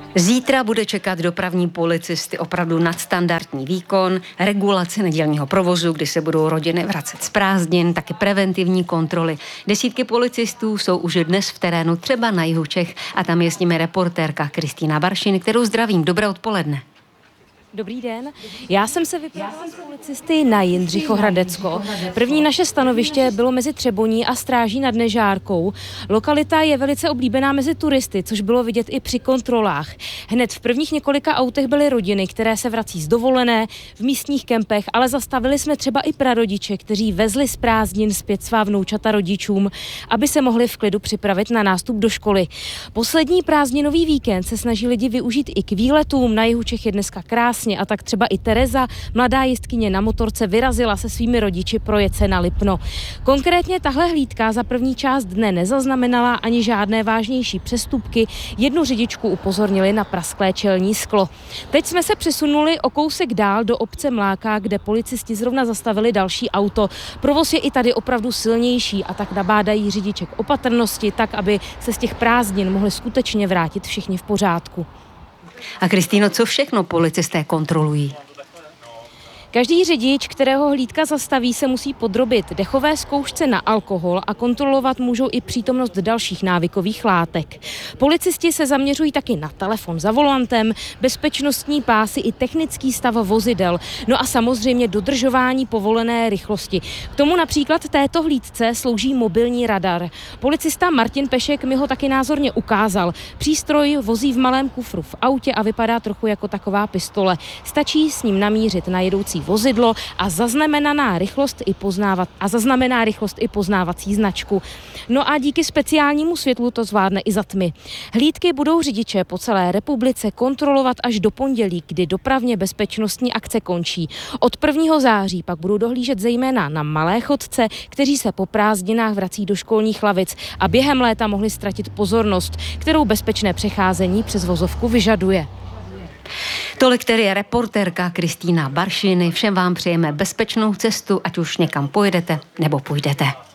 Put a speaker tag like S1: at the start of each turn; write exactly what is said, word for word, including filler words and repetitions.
S1: Zítra bude čekat dopravní policisty opravdu nadstandardní výkon, regulace nedělního provozu, kdy se budou rodiny vracet z prázdnin, taky preventivní kontroly. Desítky policistů jsou už dnes v terénu, třeba na jihu Čech, a tam je s nimi reportérka Kristýna Baršin, kterou zdravím. Dobré odpoledne.
S2: Dobrý den. Já jsem se vypravila s policisty na Jindřichohradecko. První naše stanoviště bylo mezi Třeboní a Stráží nad Nežárkou. Lokalita je velice oblíbená mezi turisty, což bylo vidět i při kontrolách. Hned v prvních několika autech byly rodiny, které se vrací z dovolené, v místních kempech, ale zastavili jsme třeba i prarodiče, kteří vezli z prázdnin zpět svá vnoučata rodičům, aby se mohli v klidu připravit na nástup do školy. Poslední prázdninový víkend se snaží lidi využít i k výletům. Na jihu Čech je dneska krásně. A tak třeba i Tereza, mladá jezdkyně na motorce, vyrazila se svými rodiči projet se na Lipno. Konkrétně tahle hlídka za první část dne nezaznamenala ani žádné vážnější přestupky. Jednu řidičku upozornili na prasklé čelní sklo. Teď jsme se přesunuli o kousek dál do obce Mláka, kde policisti zrovna zastavili další auto. Provoz je i tady opravdu silnější a tak nabádají řidiče k opatrnosti, tak aby se z těch prázdnin mohli skutečně vrátit všichni v pořádku.
S1: A Kristýno, co všechno policisté kontrolují?
S2: Každý řidič, kterého hlídka zastaví, se musí podrobit dechové zkoušce na alkohol a kontrolovat můžou i přítomnost dalších návykových látek. Policisti se zaměřují taky na telefon za volantem, bezpečnostní pásy i technický stav vozidel, no a samozřejmě dodržování povolené rychlosti. K tomu například této hlídce slouží mobilní radar. Policista Martin Pešek mi ho taky názorně ukázal. Přístroj vozí v malém kufru v autě a vypadá trochu jako taková pistole. Stačí s ním namířit na jedoucí vozidlo a zaznamenaná rychlost i poznávat a zaznamená rychlost i poznávací značku. No a díky speciálnímu světlu to zvládne i za tmy. Hlídky budou řidiče po celé republice kontrolovat až do pondělí, kdy dopravně bezpečnostní akce končí. Od prvního září pak budou dohlížet zejména na malé chodce, kteří se po prázdninách vrací do školních lavic a během léta mohli ztratit pozornost, kterou bezpečné přecházení přes vozovku vyžaduje.
S1: Tolik tedy je reportérka Kristýna Baršiny. Všem vám přejeme bezpečnou cestu, ať už někam pojedete nebo půjdete.